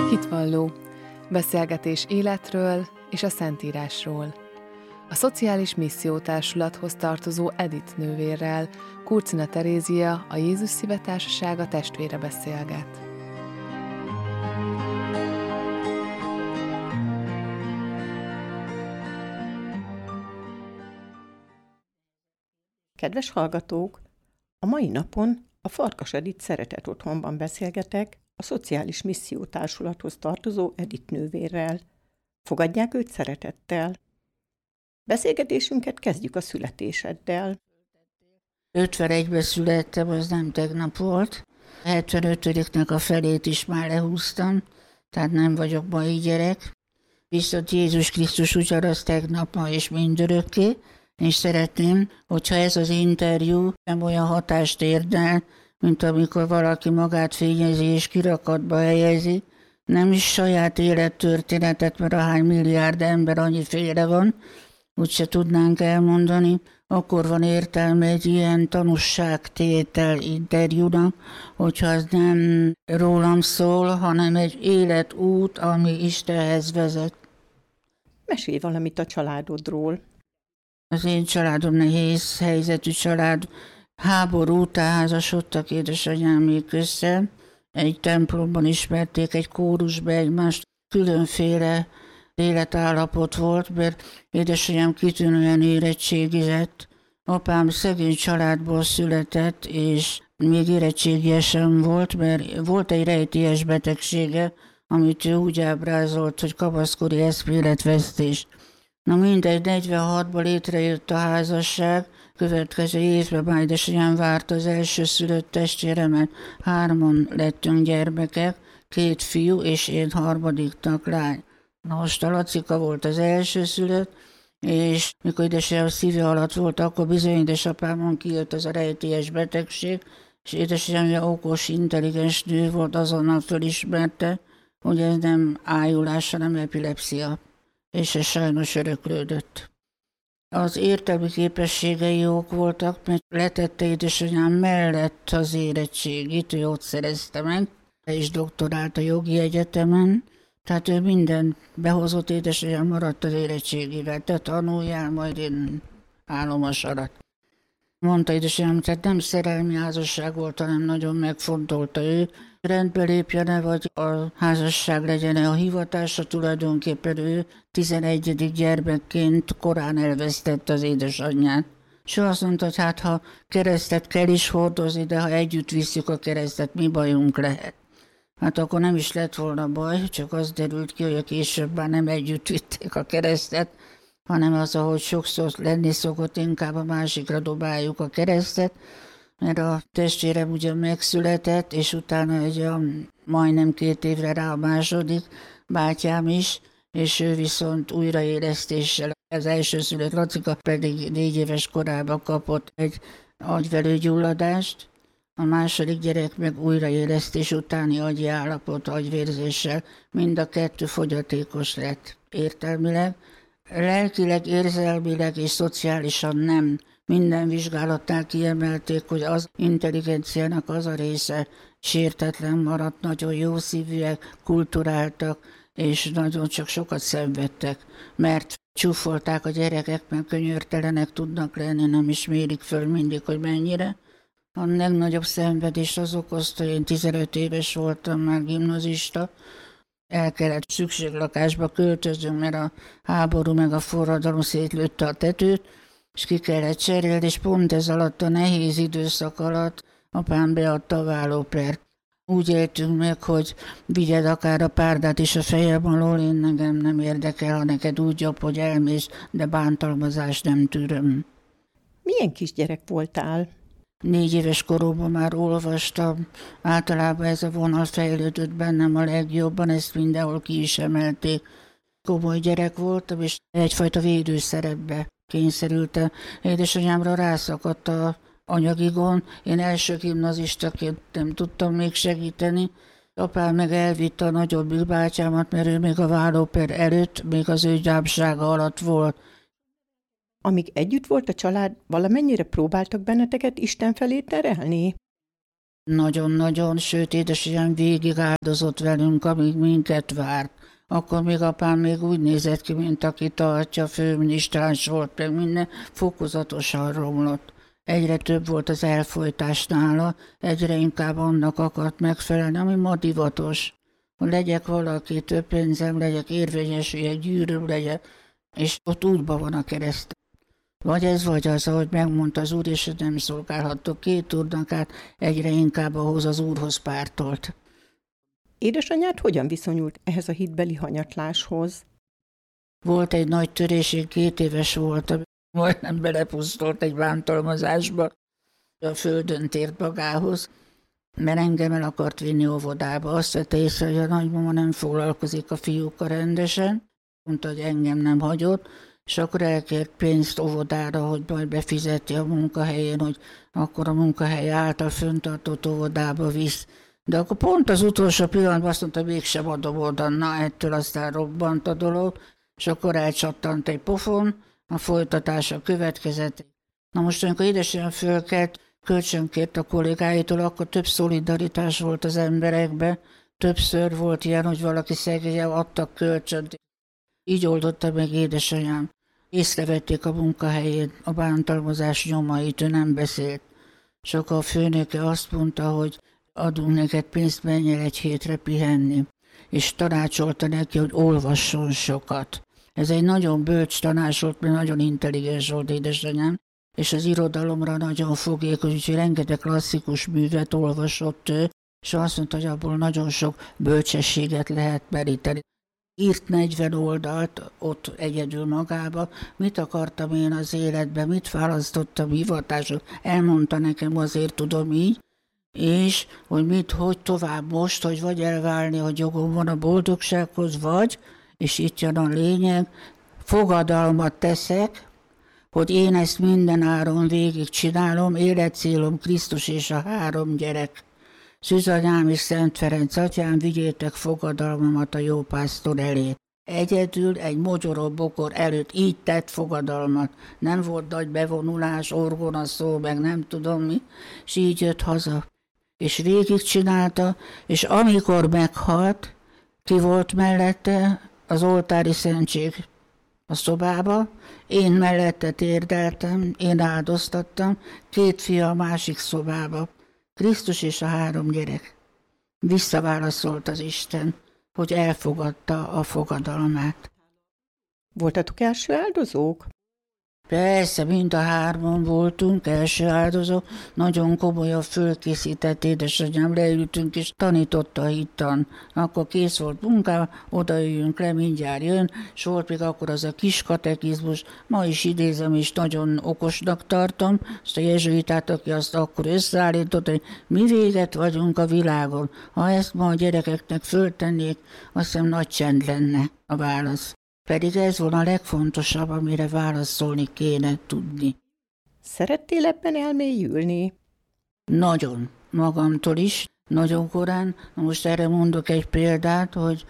Hitvalló. Beszélgetés életről és a Szentírásról. A Szociális Missziótársulathoz tartozó Edith nővérrel Kurcina Terézia, a Jézus Szíve Társasága testvére beszélget. Kedves hallgatók! A mai napon a Farkas Edith Szeretet Otthonban beszélgetek a Szociális Missziótársulathoz tartozó Edith nővérrel. Fogadják őt szeretettel. Beszélgetésünket kezdjük a születéseddel. 51-ben születtem, az nem tegnap volt. 75-nek a felét is már lehúztam, tehát nem vagyok mai gyerek. Viszont Jézus Krisztus ugyanaz tegnap, ma és mindörökké, és szeretném, hogyha ez az interjú nem olyan hatást érdel, mint amikor valaki magát fényezi és kirakatba helyezi, nem is saját élettörténetet, mert ahány milliárd ember annyiféle van, úgyse tudnánk elmondani, akkor van értelme egy ilyen tanúságtétel interjúnak, hogyha az nem rólam szól, hanem egy életút, ami Istenhez vezet. Mesélj valamit a családodról. Az én családom nehéz helyzetű család. Háború után házasodtak édesanyámék össze. Egy templomban ismerték, egy kórusban egymást. Különféle életállapot volt, mert édesanyám kitűnően érettségizett. Apám szegény családból született, és még érettségie sem volt, mert volt egy rejtélyes betegsége, amit ő úgy ábrázolt, hogy kamaszkori eszméletvesztés. Na mindegy, 46-ban létrejött a házasság, következő évben már édesanyám várta az elsőszülött testvéremet, 3 lettünk gyermekek, 2 fiú és én harmadiknak lány. Na most a Lacika volt az elsőszülött, és mikor édesanyám szíve alatt volt, akkor bizony édesapámon kijött az a rejtélyes betegség, és édesanyám okos, intelligens nő volt, azonnal fölismerte, hogy ez nem ájulás, hanem epilepszia, és ez sajnos öröklődött. Az értelmi képességei jók voltak, mert letette édesanyám mellett az érettségit, ő ott szerezte meg, és doktorált a jogi egyetemen, tehát ő minden behozott, édesanyám maradt az érettségével, te tanuljál, majd én állom a sarat. Mondta édesanyám, tehát nem szerelmi házasság volt, hanem nagyon megfontolta ő. Rendbe lépjene, vagy a házasság legyen-e a hivatása, tulajdonképpen ő 11. gyermekként korán elvesztette az édesanyját. És ő azt mondta, hogy hát ha keresztet kell is hordozni, de ha együtt visszük a keresztet, mi bajunk lehet. Hát akkor nem is lett volna baj, csak az derült ki, hogy a később már nem együtt vitték a keresztet, hanem az, ahogy sokszor lenni szokott, inkább a másikra dobáljuk a keresztet, mert a testvérem ugyan megszületett, és utána majdnem 2 évre rá a második bátyám is, és ő viszont újraélesztéssel, az elsőszülött Lacika pedig 4 éves korában kapott egy agyvelőgyulladást, a második gyerek meg újraélesztés utáni agyi állapot, agyvérzéssel, mind a 2 fogyatékos lett értelmileg. Lelkileg, érzelmileg és szociálisan nem. Minden vizsgálatnál kiemelték, hogy az intelligenciának az a része sértetlen maradt, nagyon jó szívűek, kulturáltak, és nagyon csak sokat szenvedtek, mert csúfolták a gyerekek, mert könyörtelenek tudnak lenni, nem is mérik föl mindig, hogy mennyire. A legnagyobb szenvedést az okozta, én 15 éves voltam, már gimnazista, el kellett szükséglakásba költözünk, mert a háború meg a forradalom szétlőtte a tetőt, és ki kellett cserélni, és pont ez alatt a nehéz időszak alatt apám beadta a vállópert. Úgy éltünk meg, hogy vigyed akár a párdát is a fejem alól, én engem nem érdekel, ha neked úgy jobb, hogy elmész, de bántalmazást nem tűröm. Milyen kisgyerek voltál? 4 éves koromban már olvastam, általában ez a vonal fejlődött bennem a legjobban, ezt mindenhol ki is emelték. Komoly gyerek voltam, és egyfajta védőszerepbe kényszerültem. Édesanyámra rászakadt a anyagi gond, én első gimnazistaként nem tudtam még segíteni. Apám meg elvitte a nagyobbik bátyámat, mert ő még a vállóper előtt, még az ő gyámsága alatt volt. Amíg együtt volt a család, valamennyire próbáltak benneteket Isten felé terelni? Nagyon-nagyon, sőt, édesanyám végig áldozott velünk, amíg minket várt. Akkor még apám még úgy nézett ki, mint aki tartja, főminisztráns volt, meg minden, fokozatosan romlott. Egyre több volt az elfojtás nála, egyre inkább annak akart megfelelni, ami ma divatos. Hogy legyek valaki, több pénzem, legyek érvényesüljek, gyűrűm legyek, és ott útba van a kereszt. Vagy ez, vagy az, ahogy megmondta az úr, és nem szolgálhattok két úrnak át, egyre inkább ahhoz az úrhoz pártolt. Édesanyád hogyan viszonyult ehhez a hitbeli hanyatláshoz? Volt egy nagy törés, 2 éves voltam, majdnem belepusztolt egy bántalmazásba, a földön tért magához, mert engem el akart vinni óvodába. Azt vette észre, hogy a nagymama nem foglalkozik a fiúkkal rendesen, mondta, hogy engem nem hagyott, és akkor elkért pénzt óvodára, hogy majd befizeti a munkahelyén, hogy akkor a munkahely által föntartott óvodába visz. De akkor pont az utolsó pillanatban azt mondta, mégsem adom oda, na ettől aztán robbant a dolog, és akkor elcsattant egy pofon, a folytatása következett. Na most, amikor édesanyám fölkelt, kölcsönkért a kollégáitól, akkor több szolidaritás volt az emberekben, többször volt ilyen, hogy valaki szegényen adtak kölcsönt. Így oldotta meg édesanyám. Észrevették a munkahelyén a bántalmazás nyomait, ő nem beszélt. És akkor a főnöke azt mondta, hogy adunk neked pénzt, menjél egy hétre pihenni. És tanácsolta neki, hogy olvasson sokat. Ez egy nagyon bölcs tanács volt, mert nagyon intelligens volt édesanyám, és az irodalomra nagyon fogékony, úgyhogy rengeteg klasszikus művet olvasott ő, és azt mondta, hogy abból nagyon sok bölcsességet lehet meríteni. Írt 40 oldalt ott egyedül magába, mit akartam én az életben, mit választottam hivatásot, elmondta nekem, azért tudom így, és hogy tovább most, hogy vagy elválni, hogy jogom van a boldogsághoz, vagy, és itt jön a lényeg, fogadalmat teszek, hogy én ezt minden áron végigcsinálom, életcélom Krisztus és a 3 gyerek. Szűzanyám és Szent Ferenc atyám, vigyétek fogadalmamat a jópásztor elé. Egyedül egy mogyoró-bokor előtt így tett fogadalmat. Nem volt nagy bevonulás, orgona szó, meg nem tudom mi, és így jött haza. És végigcsinálta, és amikor meghalt, ki volt mellette? Az oltári szentség a szobába, én mellette térdeltem, én áldoztattam, 2 fia a másik szobába. Krisztus és a 3 gyerek. Visszaválaszolt az Isten, hogy elfogadta a fogadalmát. Voltatok első áldozók? Persze, mind a 3 voltunk első áldozók, nagyon komolyan fölkészített édesanyám, leültünk és tanította a hittan. Akkor kész volt munkám, odaüljünk le, mindjárt jön, és volt még akkor az a kis katekizmus, ma is idézem, és nagyon okosnak tartom, azt a jezsuitát, aki azt akkor összeállított, hogy mi véget vagyunk a világon. Ha ezt ma a gyerekeknek föltennék, azt hiszem nagy csend lenne a válasz. Pedig ez volna a legfontosabb, amire válaszolni kéne tudni. Szerettél ebben elmélyülni? Nagyon, magamtól is, nagyon korán. Most erre mondok egy példát, hogy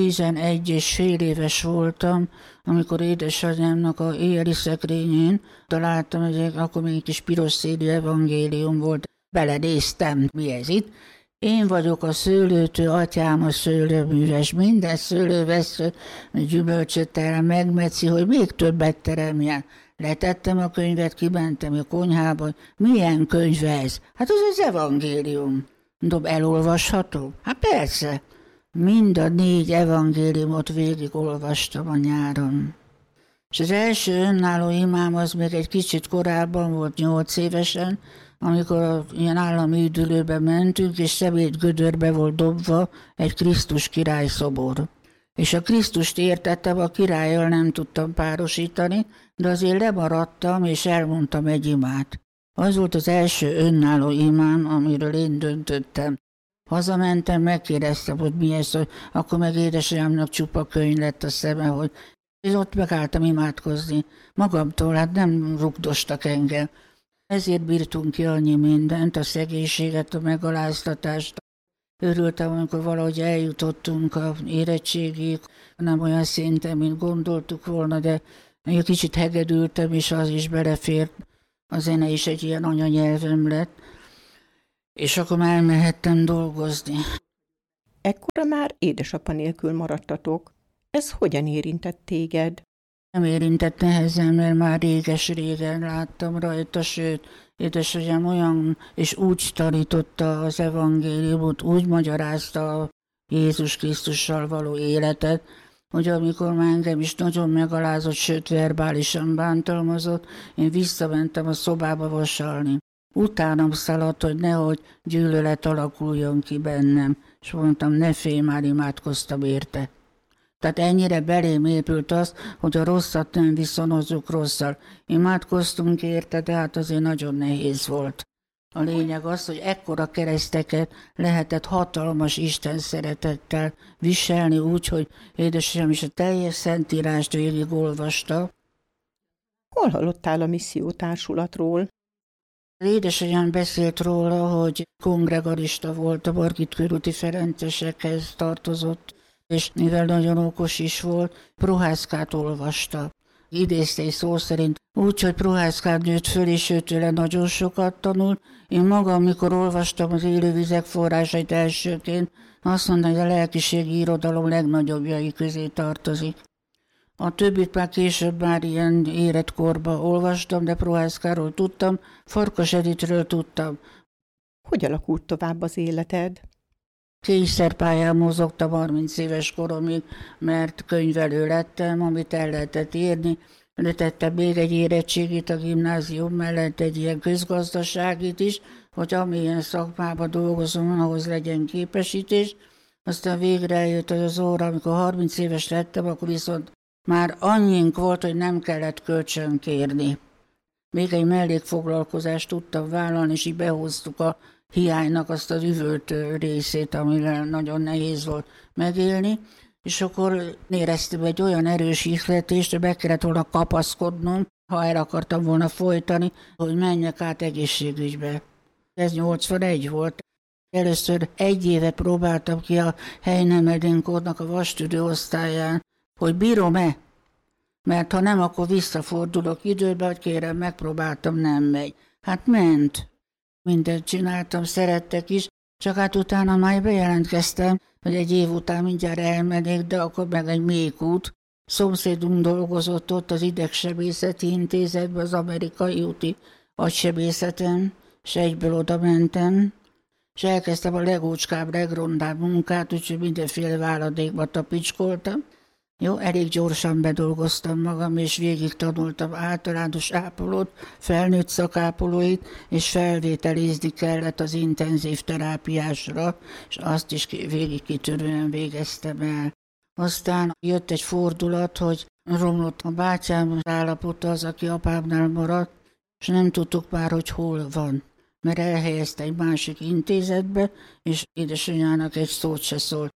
11,5 éves voltam, amikor édesanyámnak a éjjeli szekrényén találtam, akkor még egy kis piros szélű evangélium volt. Belenéztem, mi ez itt. Én vagyok a szőlőtő, atyám a szőlőműves, minden szőlővesző gyümölcsöt terem, megmetszi, hogy még többet teremjen. Letettem a könyvet, kimentem a konyhába, milyen könyv ez? Hát az az evangélium. Mondom, elolvasható? Hát persze. Mind a 4 evangéliumot végigolvastam a nyáron. És az első önálló imám az még egy kicsit korábban volt, 8 évesen, amikor ilyen állami üdülőbe mentünk, és szemétgödörbe volt dobva egy Krisztus király szobor. És a Krisztust értettem, a királlyal nem tudtam párosítani, de azért lemaradtam, és elmondtam egy imát. Az volt az első önálló imám, amiről én döntöttem. Hazamentem, megkérdeztem, hogy mi ez, hogy akkor meg édesanyámnak csupa könyv lett a szeme, hogy és ott megálltam imádkozni. Magamtól, hát nem rugdostak engem. Ezért bírtunk ki annyi mindent, a szegénységet, a megaláztatást. Örültem, amikor valahogy eljutottunk a érettségig, nem olyan szinten, mint gondoltuk volna, de egy kicsit hegedültem, és az is belefért. A zene is egy ilyen anyanyelvem lett. és akkor már elmehettem dolgozni. Ekkora már édesapa nélkül maradtatok. Ez hogyan érintett téged? Nem érintett nehezen, mert már réges-régen láttam rajta, sőt, édesanyám olyan, és úgy tanította az evangéliumot, úgy magyarázta a Jézus Krisztussal való életet, hogy amikor már engem is nagyon megalázott, sőt verbálisan bántalmazott, én visszamentem a szobába vasalni. Utánam szaladt, hogy nehogy gyűlölet alakuljon ki bennem, és mondtam, ne félj, már imádkoztam érte. Tehát ennyire belém épült az, hogy a rosszat nem viszonozzuk rosszal. Imádkoztunk érte, de hát azért nagyon nehéz volt. A lényeg az, hogy ekkora kereszteket lehetett hatalmas Isten szeretettel viselni úgy, hogy édesanyám is a teljes szentírást végigolvasta. Hol hallottál a missziótársulatról? Az édesanyám beszélt róla, hogy kongregarista volt, a Margit körúti ferencesekhez tartozott, és mivel nagyon okos is volt, Prohászkát olvasta. Idézte egy szó szerint úgy, hogy Prohászkát nőtt föl, és őtőle nagyon sokat tanult. Én magam, mikor olvastam az élővizek forrásait elsőként, azt mondtam, hogy a lelkiségi irodalom legnagyobbjai közé tartozik. A többit már később már ilyen életkorban olvastam, de Prohászkáról tudtam, Farkas Editről tudtam. Hogy alakult tovább az életed? Kényszerpályán mozogtam 30 éves koromig, mert könyvelő lettem, amit el lehetett írni. Letettem még egy érettségit a gimnázium mellett, egy ilyen közgazdaságit is, hogy amilyen szakmában dolgozom, ahhoz legyen képesítés. Aztán végre eljött az óra, amikor 30 éves lettem, akkor viszont már annyink volt, hogy nem kellett kölcsön kérni. Még egy mellékfoglalkozást tudtam vállalni, és így behoztuk a hiánynak azt az üvölt részét, amivel nagyon nehéz volt megélni, és akkor éreztem egy olyan erős ihletést, hogy be kellett volna kapaszkodnom, ha el akartam volna folytani, hogy menjek át egészségügybe. Ez 81 volt. Először 1 évet próbáltam ki a Heinemedenkódnak a vastüdő osztályán, hogy bírom-e, mert ha nem, akkor visszafordulok időbe, hogy kérem, megpróbáltam, nem megy. Hát ment. Mindent csináltam, szerettek is, csak hát utána már bejelentkeztem, hogy 1 év után mindjárt elmennék, de akkor meg egy méhkút. Szomszédunk dolgozott ott az idegsebészeti intézetben, az amerikai úti agysebészeten, és egyből oda mentem, és elkezdtem a legócskább, legrondább munkát, úgyhogy mindenféle váladékba tapicskoltam. Jó, elég gyorsan bedolgoztam magam, és végig tanultam általános ápolót, felnőtt szakápolóit, és felvételizni kellett az intenzív terápiásra, és azt is végig kitörően végeztem el. Aztán jött egy fordulat, hogy romlott a bátyám állapota, az, aki apámnál maradt, és nem tudtuk már, hogy hol van, mert elhelyezte egy másik intézetbe, és édesanyjának egy szót se szólt.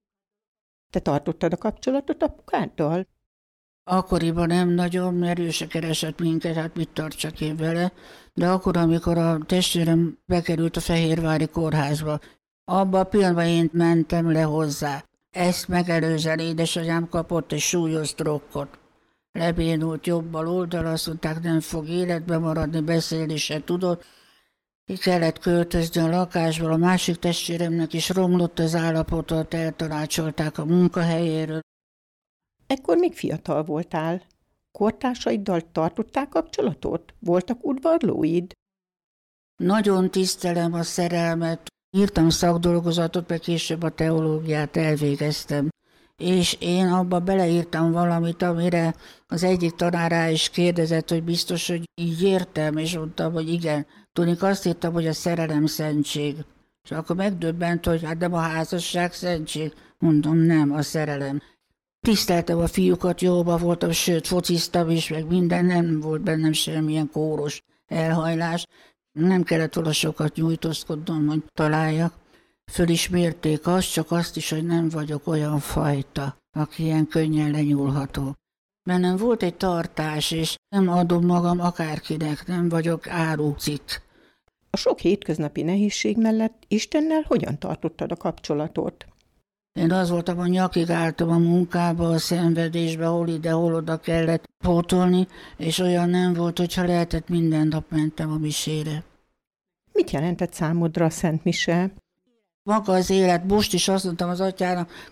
Te tartottad a kapcsolatot apukáddal? Akkoriban nem nagyon, mert ő se keresett minket, hát mit tartsak én vele, de akkor, amikor a testvérem bekerült a Fehérvári kórházba, abban a pillanatban én mentem le hozzá. Ezt megelőzően édesanyám kapott egy súlyos drokkot. Lebénult jobb-bal oldal, azt mondták, nem fog életbe maradni, beszélni se tudott. Ki kellett költözni a lakásból, a másik testvéremnek is romlott az állapotot, eltanácsolták a munkahelyéről. Ekkor még fiatal voltál. Kortársaiddal tartották kapcsolatot? Voltak udvarlóid? Nagyon tisztelem a szerelmet. Írtam szakdolgozatot, meg később a teológiát elvégeztem. És én abba beleírtam valamit, amire az egyik tanárá is kérdezett, hogy biztos, hogy így értem, és mondtam, hogy igen. Tudnék, azt írtam, hogy a szerelem szentség. És akkor megdöbbent, hogy hát nem a házasság szentség. Mondom, nem, a szerelem. Tiszteltem a fiúkat, jóba voltam, sőt, fociztam is, meg minden, nem volt bennem semmilyen kóros elhajlás. Nem kellett volna sokat nyújtózkodnom, hogy találjak. Fölismerték azt, csak azt is, hogy nem vagyok olyan fajta, aki ilyen könnyen lenyúlható. Bennem volt egy tartás, és nem adom magam akárkinek, nem vagyok árucikk. A sok hétköznapi nehézség mellett Istennel hogyan tartottad a kapcsolatot? Én az voltam, hogy nyakig álltam a munkába, a szenvedésbe, hol ide, hol oda kellett pótolni, és olyan nem volt, hogyha lehetett, minden nap mentem a misére. Mit jelentett számodra a Szent Mise? Maga az élet, most is azt mondtam az atyának,